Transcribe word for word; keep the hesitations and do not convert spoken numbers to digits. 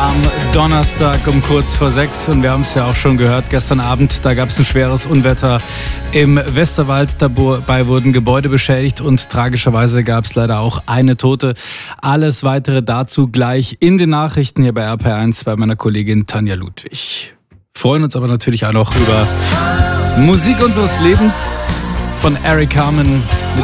am Donnerstag um kurz vor sechs. Und wir haben es ja auch schon gehört, gestern Abend, da gab es ein schweres Unwetter im Westerwald. Dabei wurden Gebäude beschädigt und tragischerweise gab es leider auch eine Tote. Alles Weitere dazu gleich in den Nachrichten hier bei R P R eins bei meiner Kollegin Tanja Ludwig. Freuen uns aber natürlich auch noch über Musik unseres Lebens von Eric Carmen.